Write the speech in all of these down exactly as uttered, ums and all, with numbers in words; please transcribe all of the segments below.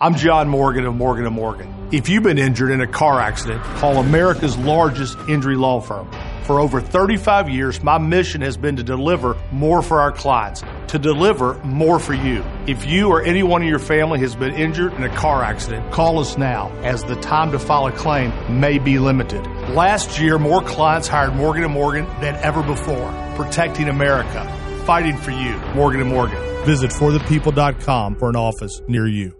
I'm John Morgan of Morgan and Morgan. If you've been injured in a car accident, call America's largest injury law firm. For over thirty-five years, my mission has been to deliver more for our clients, to deliver more for you. If you or anyone in your family has been injured in a car accident, call us now, as the time to file a claim may be limited. Last year, more clients hired Morgan and Morgan than ever before, protecting America, fighting for you. Morgan and Morgan. Visit for the people dot com for an office near you.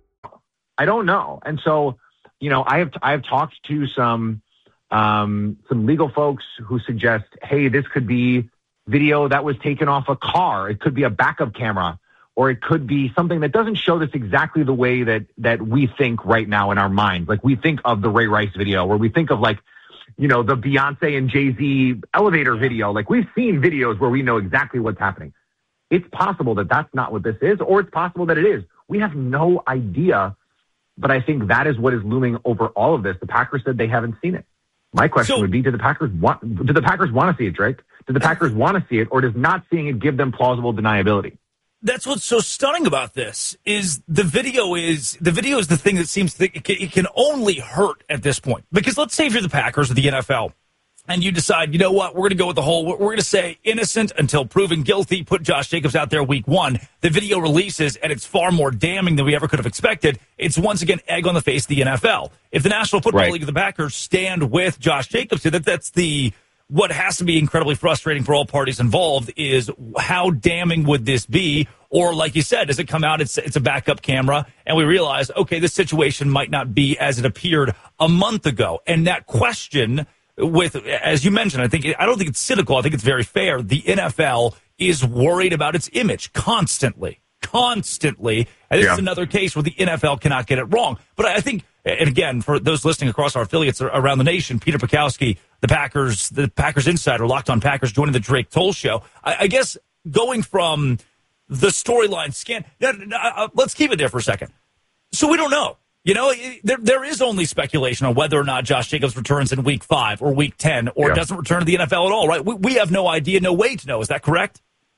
I don't know. And so, you know, I have, I have talked to some, um, some legal folks who suggest, hey, this could be video that was taken off a car. It could be a backup camera, or it could be something that doesn't show this exactly the way that, that we think right now in our minds. Like we think of the Ray Rice video, where we think of like, you know, the Beyonce and Jay-Z elevator video. Like we've seen videos where we know exactly what's happening. It's possible that that's not what this is, or it's possible that it is. We have no idea. But I think that is what is looming over all of this. The Packers said they haven't seen it. My question so, would be, do the Packers want, do the Packers want to see it, Drake? Do the Packers want to see it, or does not seeing it give them plausible deniability? That's what's so stunning about this is the video is the video is the thing that seems to, it, can, it can only hurt at this point. Because let's say if you're the Packers or the N F L and you decide, you know what, we're going to go with the whole, we're going to say innocent until proven guilty, put Josh Jacobs out there week one. The video releases, and it's far more damning than we ever could have expected. It's once again egg on the face of the N F L. If the National Football right. League of the Packers stand with Josh Jacobs, that that's the what has to be incredibly frustrating for all parties involved is how damning would this be? Or like you said, does it come out, it's, it's a backup camera, and we realize, okay, this situation might not be as it appeared a month ago. And that question... With, as you mentioned, I think I don't think it's cynical. I think it's very fair. The N F L is worried about its image constantly, constantly. And this yeah. is another case where the N F L cannot get it wrong. But I think, and again, for those listening across our affiliates around the nation, Peter Bukowski, the Packers, the Packers insider, Locked On Packers, joining the Drake Toll Show. I, I guess going from the storyline scan, let's keep it there for a second. So we don't know. You know, there there is only speculation on whether or not Josh Jacobs returns in week five or week ten or yeah. doesn't return to the N F L at all, right? We, we have no idea, no way to know. Is that correct?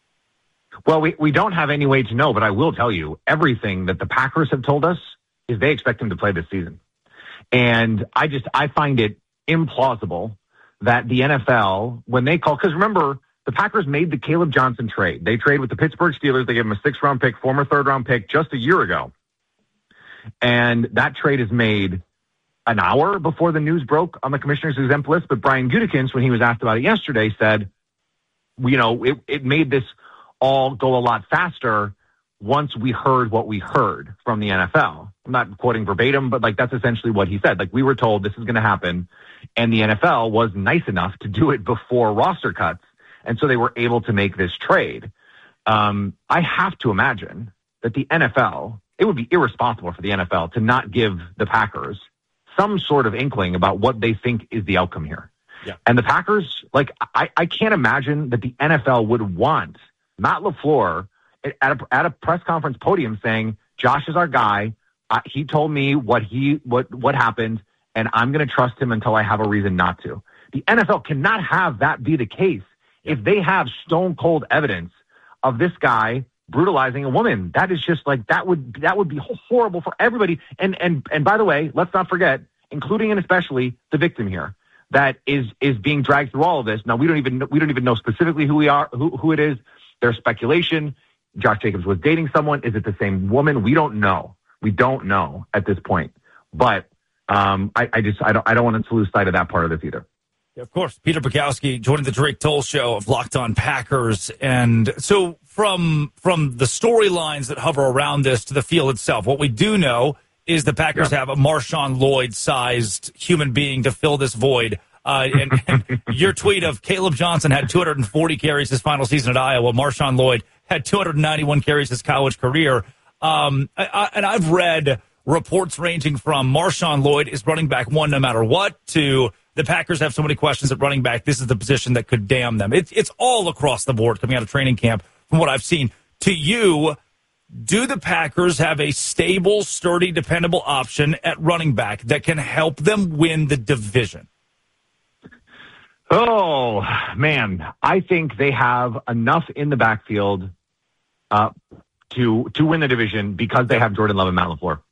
Well, we, we don't have any way to know, but I will tell you everything that the Packers have told us is they expect him to play this season. And I just, I find it implausible that the N F L, when they call, because remember, the Packers made the Caleb Johnson trade. They trade with the Pittsburgh Steelers. They gave him a sixth round pick, former third round pick just a year ago. And that trade is made an hour before the news broke on the commissioner's exempt list. But Brian Gutekunst, when he was asked about it yesterday, said, you know, it, it made this all go a lot faster once we heard what we heard from the N F L. I'm not quoting verbatim, but like that's essentially what he said. Like we were told this is going to happen, and the N F L was nice enough to do it before roster cuts. And so they were able to make this trade. Um, I have to imagine that the N F L, it would be irresponsible for the N F L to not give the Packers some sort of inkling about what they think is the outcome here. Yeah. And the Packers, like, I, I can't imagine that the N F L would want Matt LaFleur at a, at a press conference podium saying, Josh is our guy. Uh, he told me what he, what, what happened, and I'm going to trust him until I have a reason not to. The N F L cannot have that be the case. Yeah. If they have stone cold evidence of this guy brutalizing a woman, that is just like, that would, that would be horrible for everybody. And, and, and by the way, let's not forget, including and especially the victim here that is, is being dragged through all of this. Now we don't even, we don't even know specifically who we are, who, who it is. There's speculation. Josh Jacobs was dating someone. Is it the same woman? We don't know. We don't know at this point, but um, I, I just, I don't, I don't want to lose sight of that part of this either. Yeah, of course. Peter Bukowski joining the Drake Toll Show of Locked On Packers. And so from from the storylines that hover around this to the field itself, what we do know is the Packers yeah. have a Marshawn Lloyd-sized human being to fill this void. Uh, and, and your tweet of Caleb Johnson had two hundred forty carries his final season at Iowa. Marshawn Lloyd had two hundred ninety-one carries his college career. Um, I, I, and I've read reports ranging from Marshawn Lloyd is running back one no matter what to the Packers have so many questions at running back. This is the position that could damn them. It's it's all across the board coming out of training camp from what I've seen. To you, do the Packers have a stable, sturdy, dependable option at running back that can help them win the division? Oh, man. I think they have enough in the backfield uh, to to win the division because they have Jordan Love and Matt LaFleur.